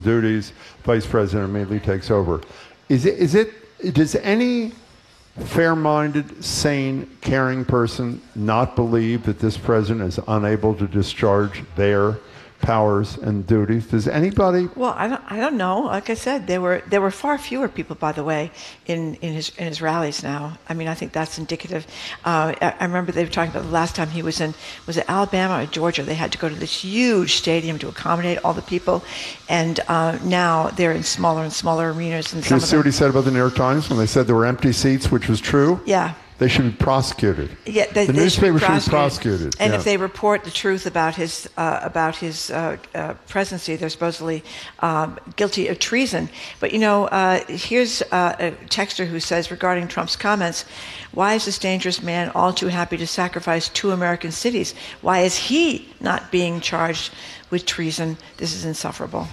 duties, vice president immediately takes over. Does any fair-minded, sane, caring person not believe that this president is unable to discharge their powers and duties? Does anybody? Well, I don't know. Like I said, there were far fewer people, by the way, in his rallies now. I mean, I think that's indicative. I remember they were talking about the last time he was it Alabama or Georgia? They had to go to this huge stadium to accommodate all the people, and now they're in smaller and smaller arenas. And Did you see what he said about the New York Times when they said there were empty seats, which was true? Yeah. They should be prosecuted. Yeah, the newspaper should be prosecuted. And if they report the truth about his presidency, they're supposedly guilty of treason. But here's a texter who says regarding Trump's comments, "Why is this dangerous man all too happy to sacrifice 2 American cities? Why is he not being charged with treason? This is insufferable."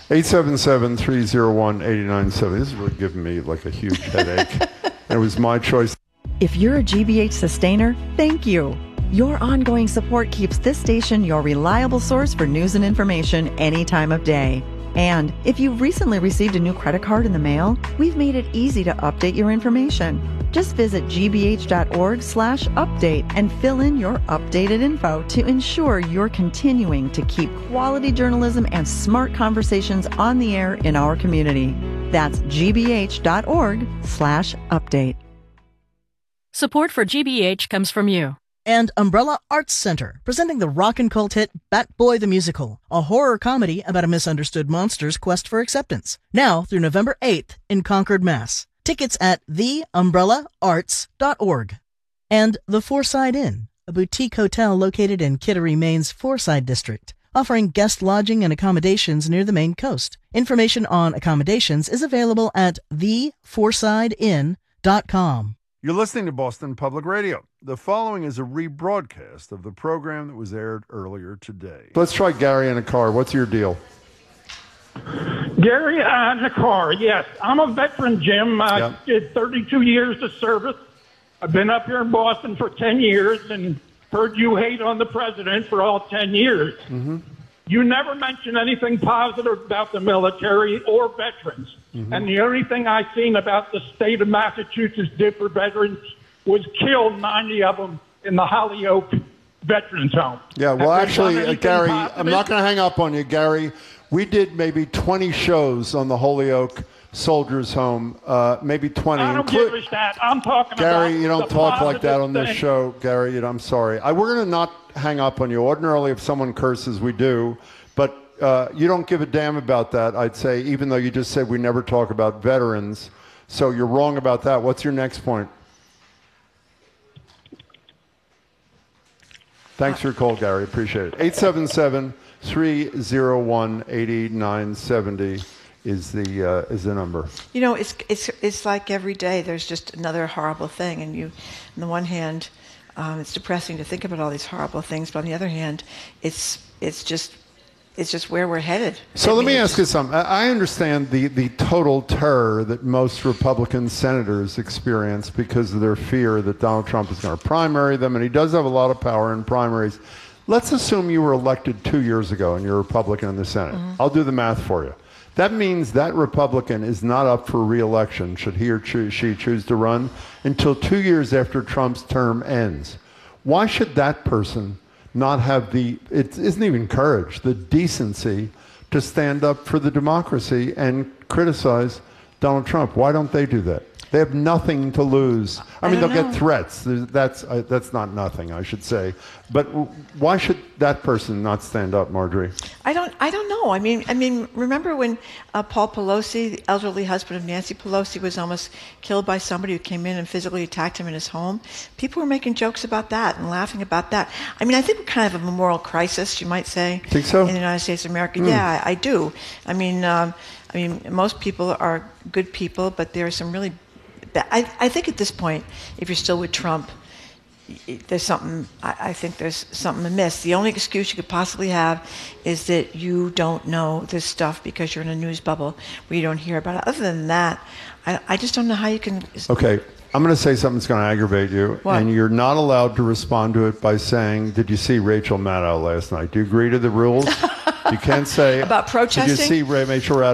877-301-8970. This is really giving me like a huge headache. It was my choice. If you're a GBH sustainer, thank you. Your ongoing support keeps this station your reliable source for news and information any time of day. And if you've recently received a new credit card in the mail, we've made it easy to update your information. Just visit gbh.org/update and fill in your updated info to ensure you're continuing to keep quality journalism and smart conversations on the air in our community. That's gbh.org/update. Support for GBH comes from you. And Umbrella Arts Center, presenting the rock and cult hit Bat Boy the Musical, a horror comedy about a misunderstood monster's quest for acceptance. Now through November 8th in Concord, Mass. Tickets at theumbrellaarts.org. And the Fourside Inn, a boutique hotel located in Kittery, Maine's Fourside district, offering guest lodging and accommodations near the Maine coast. Information on accommodations is available at thefoursideinn.com. You're listening to Boston Public Radio. The following is a rebroadcast of the program that was aired earlier today. Let's try Gary in a car. What's your deal? Gary in a car, yes. I'm a veteran, Jim. I did 32 years of service. I've been up here in Boston for 10 years and heard you hate on the president for all 10 years. Mm-hmm. You never mentioned anything positive about the military or veterans. Mm-hmm. And the only thing I seen about the state of Massachusetts did for veterans was kill 90 of them in the Holyoke Veterans Home. Yeah, well, actually, Gary, I'm not going to hang up on you, Gary. We did maybe 20 shows on the Holyoke Soldiers Home, maybe 20. I don't give a that. I'm talking Gary, about you don't talk like that on this thing. show, Gary. I'm sorry. We're going to not hang up on you. Ordinarily, if someone curses, we do. But you don't give a damn about that, I'd say, even though you just said we never talk about veterans. So you're wrong about that. What's your next point? Thanks for your call, Gary. Appreciate it. 877-301-8970 is the number. You know, it's like every day there's just another horrible thing, and on the one hand, it's depressing to think about all these horrible things, but on the other hand, it's just where we're headed. So let me ask you something. I understand the total terror that most Republican senators experience because of their fear that Donald Trump is going to primary them, and he does have a lot of power in primaries. Let's assume you were elected 2 years ago and you're a Republican in the Senate. Mm-hmm. I'll do the math for you. That means that Republican is not up for re-election, should he or she choose to run, until 2 years after Trump's term ends. Why should that person not have it isn't even courage, the decency to stand up for the democracy and criticize Donald Trump? Why don't they do that? They have nothing to lose. I mean, they'll get threats. That's not nothing, I should say. But why should that person not stand up, Marjorie? I don't know. I mean, remember when Paul Pelosi, the elderly husband of Nancy Pelosi, was almost killed by somebody who came in and physically attacked him in his home? People were making jokes about that and laughing about that. I mean, I think we're kind of a moral crisis, you might say. Think so? In the United States of America. Yeah, I do. I mean, most people are good people, but there are some really I think at this point, if you're still with Trump, there's something. I think there's something amiss. The only excuse you could possibly have is that you don't know this stuff because you're in a news bubble where you don't hear about it. Other than that, I just don't know how you can. Okay, I'm going to say something that's going to aggravate you, and you're not allowed to respond to it by saying, "Did you see Rachel Maddow last night?" Do you agree to the rules? You can't say About protesting? Did you see Ray? Make sure we're out